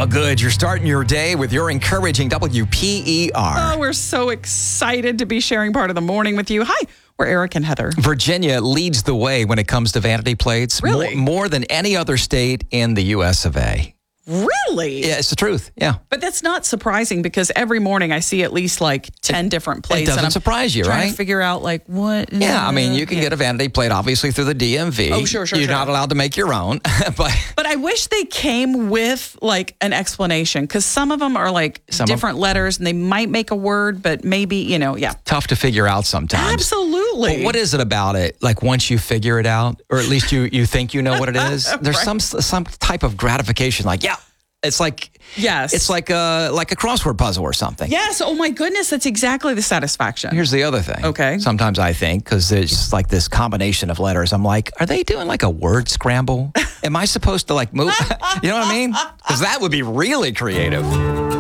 Oh, good. You're starting your day with your encouraging WPER. Oh, we're so excited to be sharing part of the morning with you. Hi, we're Eric and Heather. Virginia leads the way when it comes to vanity plates. Really? More than any other state in the U.S. of A. Really? Yeah, it's the truth. Yeah. But that's not surprising because every morning I see at least like 10 different plates. It doesn't and I'm surprise you, trying right? to figure out like what. Yeah, I mean, you can get a vanity plate obviously through the DMV. Oh, sure. You're not allowed to make your own, But I wish they came with like an explanation because some of them are like different letters and they might make a word, but maybe, yeah. Tough to figure out sometimes. Absolutely. But what is it about it? Like once you figure it out, or at least you think you know what it is, there's Right. some type of gratification. Like, yeah, it's like Yes. it's like a crossword puzzle or something. Yes. Oh my goodness. That's exactly the satisfaction. Here's the other thing. Okay. Sometimes I think, because it's like this combination of letters, I'm like, are they doing like a word scramble? Am I supposed to like move? You know what I mean? Because that would be really creative.